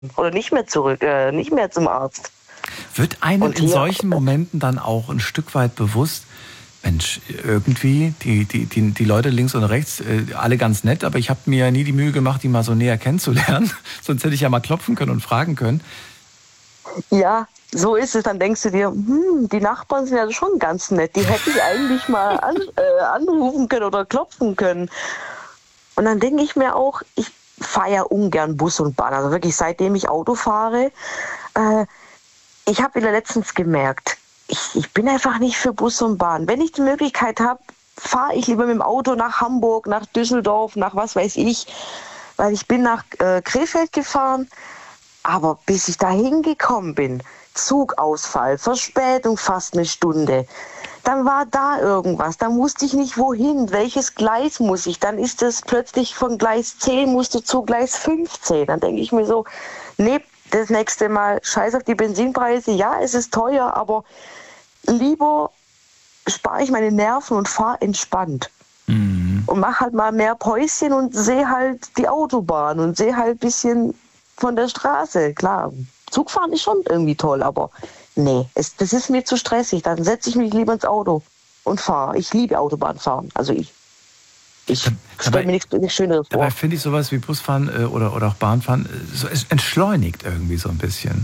oder nicht mehr nicht mehr zum Arzt. Wird einem in solchen Momenten dann auch ein Stück weit bewusst, Mensch, irgendwie die Leute links und rechts, alle ganz nett, aber ich habe mir nie die Mühe gemacht, die mal so näher kennenzulernen. Sonst hätte ich ja mal klopfen können und fragen können. Ja, so ist es. Dann denkst du dir, die Nachbarn sind ja schon ganz nett. Die hätte ich eigentlich mal anrufen können oder klopfen können. Und dann denke ich mir auch, ich fahre ja ungern Bus und Bahn. Also wirklich, seitdem ich Auto fahre, ich habe wieder letztens gemerkt, ich bin einfach nicht für Bus und Bahn. Wenn ich die Möglichkeit habe, fahre ich lieber mit dem Auto nach Hamburg, nach Düsseldorf, nach was weiß ich. Weil ich bin nach Krefeld gefahren, aber bis ich da hingekommen bin, Zugausfall, Verspätung fast eine Stunde. Dann war da irgendwas, da wusste ich nicht wohin, welches Gleis muss ich. Dann ist es plötzlich von Gleis 10 musst du zu Gleis 15. Dann denke ich mir so, nee, das nächste Mal scheiß auf die Benzinpreise. Ja, es ist teuer, aber lieber spare ich meine Nerven und fahre entspannt. Und mache halt mal mehr Päuschen und sehe halt die Autobahn und sehe halt ein bisschen von der Straße. Klar, Zugfahren ist schon irgendwie toll, aber nee, das ist mir zu stressig. Dann setze ich mich lieber ins Auto und fahre. Ich liebe Autobahnfahren. Also ich stelle mir nichts Schöneres vor. Dabei finde ich sowas wie Busfahren oder auch Bahnfahren, es entschleunigt irgendwie so ein bisschen.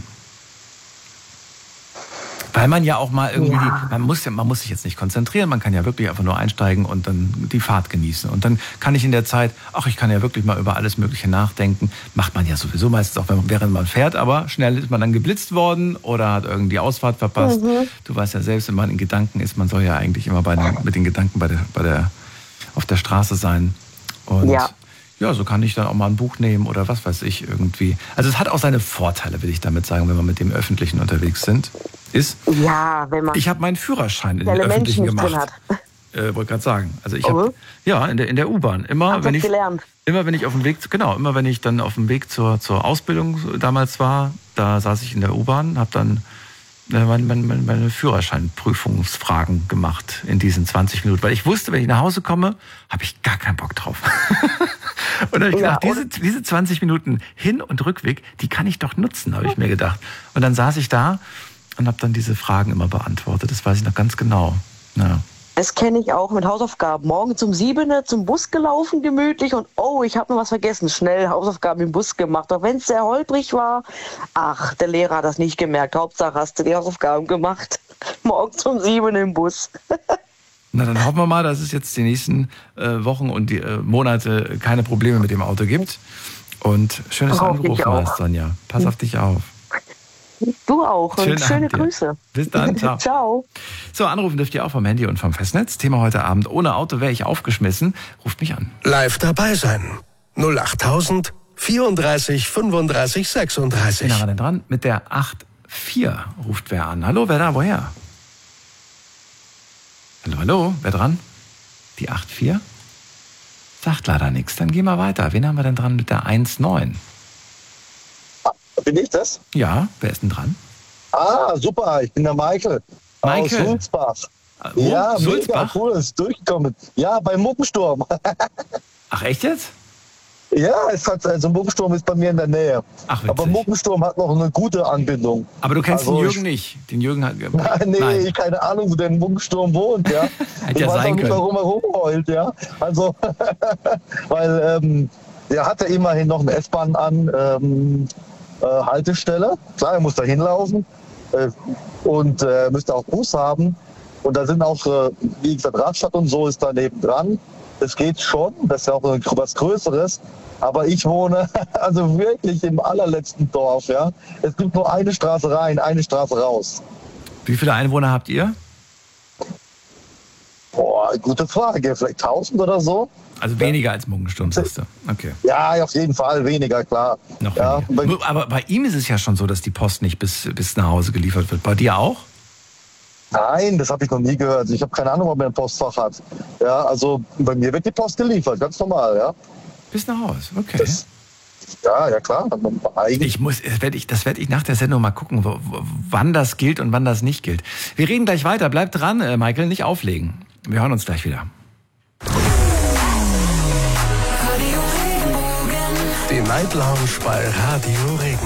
Weil man ja auch mal irgendwie, man muss sich jetzt nicht konzentrieren, man kann ja wirklich einfach nur einsteigen und dann die Fahrt genießen. Und dann kann ich in der Zeit, ich kann ja wirklich mal über alles Mögliche nachdenken. Macht man ja sowieso meistens auch, während man fährt, aber schnell ist man dann geblitzt worden oder hat irgendwie die Ausfahrt verpasst. Du weißt ja selbst, wenn man in Gedanken ist, man soll ja eigentlich immer mit den Gedanken auf der Straße sein. Und ja, so kann ich dann auch mal ein Buch nehmen oder was weiß ich irgendwie. Also es hat auch seine Vorteile, will ich damit sagen, wenn man mit dem Öffentlichen unterwegs ist. Ja, wenn man... Ich habe meinen Führerschein in den Öffentlichen gemacht. Wollte gerade sagen. Also ich habe in der U-Bahn immer, wenn ich auf dem Weg, immer wenn ich dann auf dem Weg zur Ausbildung damals war, da saß ich in der U-Bahn, habe dann meine Führerscheinprüfungsfragen gemacht in diesen 20 Minuten, weil ich wusste, wenn ich nach Hause komme, habe ich gar keinen Bock drauf. Und da habe ich gedacht, diese 20 Minuten Hin- und Rückweg, die kann ich doch nutzen, habe ich mir gedacht. Und dann saß ich da und habe dann diese Fragen immer beantwortet. Das weiß ich noch ganz genau. Ja. Das kenne ich auch mit Hausaufgaben. Morgens um 7 zum Bus gelaufen, gemütlich und ich habe noch was vergessen. Schnell Hausaufgaben im Bus gemacht. Auch wenn es sehr holprig war. Ach, der Lehrer hat das nicht gemerkt. Hauptsache hast du die Hausaufgaben gemacht. Morgens um 7 im Bus. Na, dann hoffen wir mal, dass es jetzt die nächsten Wochen und die Monate keine Probleme mit dem Auto gibt. Und schönes Anrufen, Sonja. Pass auf dich auf. Du auch und schöne Grüße. Bis dann, ciao. Ciao. So, anrufen dürft ihr auch vom Handy und vom Festnetz. Thema heute Abend, ohne Auto wäre ich aufgeschmissen. Ruft mich an. Live dabei sein. 08000 34 35 36. Wen haben wir denn dran? Mit der 84 ruft wer an. Hallo, wer da? Woher? Hallo, wer dran? Die 84? Sagt leider nichts. Dann gehen wir weiter. Wen haben wir denn dran mit der 19? Bin ich das? Ja, wer ist denn dran? Super, ich bin der Michael. Aus Sulzbach. Ja, Sulzbach? Mega cool, ist durchgekommen. Ja, beim Muckensturm. Ach, echt jetzt? Ja, Muckensturm ist bei mir in der Nähe. Ach, witzig. Aber Muckensturm hat noch eine gute Anbindung. Aber du kennst den Jürgen nicht? Den Jürgen hat... Nein, keine Ahnung, wo der in Muckensturm wohnt, ja. Hätte ja sein können. Warum er rumheult, ja. Also, weil der hatte immerhin noch eine S-Bahn an Haltestelle. Klar, er muss da hinlaufen und müsste auch Bus haben. Und da sind auch, wie gesagt, Radstadt und so ist da nebendran. Das geht schon, das ist ja auch was Größeres. Aber ich wohne also wirklich im allerletzten Dorf. Ja. Es gibt nur eine Straße rein, eine Straße raus. Wie viele Einwohner habt ihr? Boah, gute Frage. Vielleicht 1000 oder so. Also weniger als Muckensturm, sagst du? Okay. Ja, auf jeden Fall weniger, klar. Noch weniger. Aber bei ihm ist es ja schon so, dass die Post nicht bis nach Hause geliefert wird. Bei dir auch? Nein, das habe ich noch nie gehört. Ich habe keine Ahnung, ob er ein Postfach hat. Ja, also bei mir wird die Post geliefert, ganz normal, ja. Bis nach Hause, okay. Ja, klar. Das werde ich nach der Sendung mal gucken, wann das gilt und wann das nicht gilt. Wir reden gleich weiter. Bleib dran, Michael, nicht auflegen. Wir hören uns gleich wieder. Die Night Lounge bei Radio Regen.